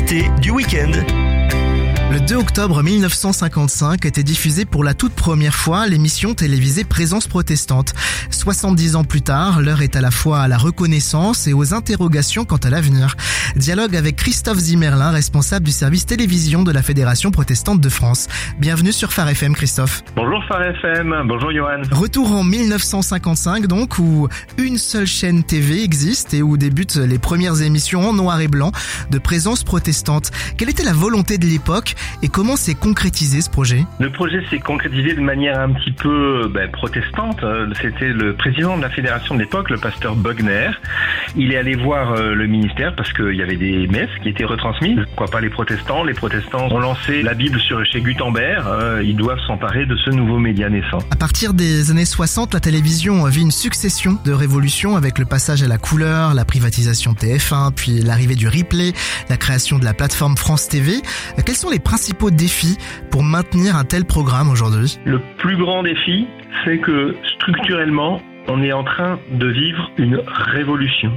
L'invité du week-end. Le 2 octobre 1955 était diffusée pour la toute première fois l'émission télévisée Présence protestante. 70 ans plus tard, l'heure est à la fois à la reconnaissance et aux interrogations quant à l'avenir. Dialogue avec Christophe Zimmerlin, responsable du service télévision de la Fédération protestante de France. Bienvenue sur Phare FM, Christophe. Bonjour Phare FM, bonjour Johan. Retour en 1955 donc, où une seule chaîne TV existe et où débutent les premières émissions en noir et blanc de Présence protestante. Quelle était la volonté de l'époque et comment s'est concrétisé ce projet ? Le projet s'est concrétisé de manière un petit peu protestante. C'était le président de la fédération de l'époque, le pasteur Bogner. Il est allé voir le ministère parce qu'il y avait des messes qui étaient retransmises. Pourquoi pas les protestants ? Les protestants ont lancé la Bible chez Gutenberg. Ils doivent s'emparer de ce nouveau média naissant. À partir des années 60, la télévision vit une succession de révolutions avec le passage à la couleur, la privatisation de TF1, puis l'arrivée du replay, la création de la plateforme France TV. Quels sont les principaux défis pour maintenir un tel programme aujourd'hui ? Le plus grand défi, c'est que structurellement, on est en train de vivre une révolution.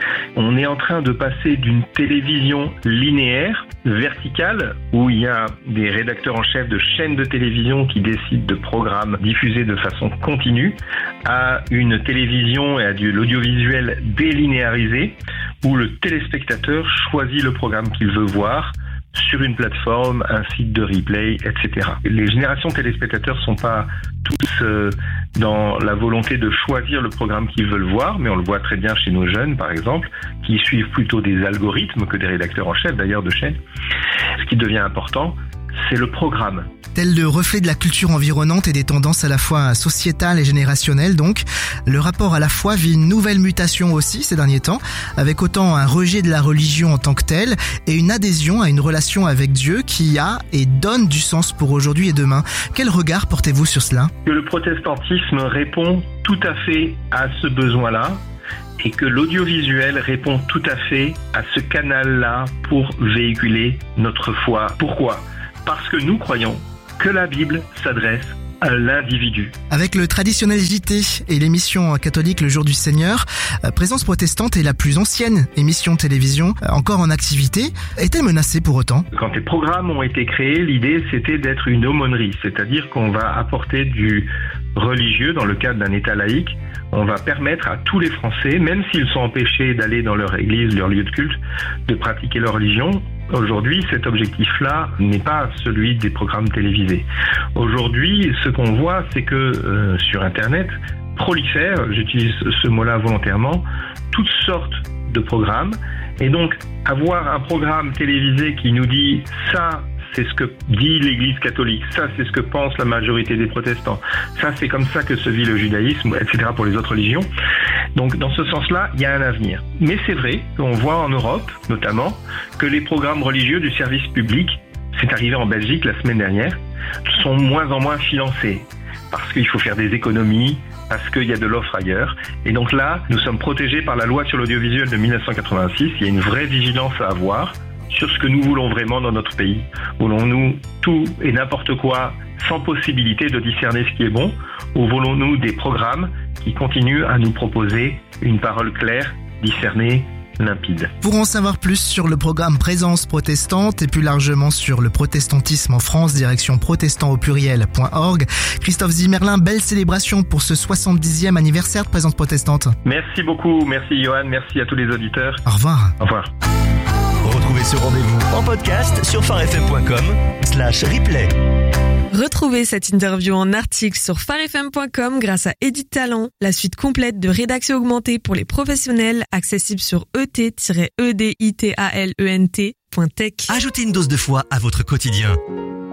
On est en train de passer d'une télévision linéaire, verticale, où il y a des rédacteurs en chef de chaînes de télévision qui décident de programmes diffusés de façon continue, à une télévision et à l'audiovisuel délinéarisé, où le téléspectateur choisit le programme qu'il veut voir sur une plateforme, un site de replay, etc. Les générations de téléspectateurs sont pas tous dans la volonté de choisir le programme qu'ils veulent voir, mais on le voit très bien chez nos jeunes, par exemple, qui suivent plutôt des algorithmes que des rédacteurs en chef, d'ailleurs, de chaînes. Ce qui devient important, c'est le programme. Tel le reflet de la culture environnante et des tendances à la fois sociétales et générationnelles donc, le rapport à la foi vit une nouvelle mutation aussi ces derniers temps, avec autant un rejet de la religion en tant que telle et une adhésion à une relation avec Dieu qui a et donne du sens pour aujourd'hui et demain. Quel regard portez-vous sur cela ? Que le protestantisme répond tout à fait à ce besoin-là, et que l'audiovisuel répond tout à fait à ce canal-là pour véhiculer notre foi. Pourquoi ? Parce que nous croyons que la Bible s'adresse à l'individu. Avec le traditionnel JT et l'émission catholique Le Jour du Seigneur, Présence protestante est la plus ancienne émission de télévision encore en activité. Est-elle menacée pour autant ? Quand les programmes ont été créés, l'idée c'était d'être une aumônerie, c'est-à-dire qu'on va apporter du religieux dans le cadre d'un État laïque. On va permettre à tous les Français, même s'ils sont empêchés d'aller dans leur église, leur lieu de culte, de pratiquer leur religion. Aujourd'hui, cet objectif-là n'est pas celui des programmes télévisés. Aujourd'hui, ce qu'on voit, c'est que sur Internet, prolifèrent, j'utilise ce mot-là volontairement, toutes sortes de programmes. Et donc, avoir un programme télévisé qui nous dit « ça, c'est ce que dit l'Église catholique, ça c'est ce que pense la majorité des protestants, ça c'est comme ça que se vit le judaïsme, etc. pour les autres religions ». Donc dans ce sens-là, il y a un avenir. Mais c'est vrai qu'on voit en Europe, notamment, que les programmes religieux du service public, c'est arrivé en Belgique la semaine dernière, sont moins en moins financés. Parce qu'il faut faire des économies, parce qu'il y a de l'offre ailleurs. Et donc là, nous sommes protégés par la loi sur l'audiovisuel de 1986. Il y a une vraie vigilance à avoir sur ce que nous voulons vraiment dans notre pays. Voulons-nous tout et n'importe quoi sans possibilité de discerner ce qui est bon, ou voulons-nous des programmes qui continuent à nous proposer une parole claire, discernée, limpide. Pour en savoir plus sur le programme Présence protestante et plus largement sur le protestantisme en France, direction protestantaupluriel.org. Christophe Zimmerlin, belle célébration pour ce 70e anniversaire de Présence protestante. Merci beaucoup, merci Johan, merci à tous les auditeurs. Au revoir. Au revoir. Retrouvez ce rendez-vous en podcast sur pharefm.com/replay. Retrouvez cette interview en article sur pharefm.com grâce à Edit Talent, la suite complète de rédaction augmentée pour les professionnels, accessible sur et-editalent.tech. Ajoutez une dose de foi à votre quotidien.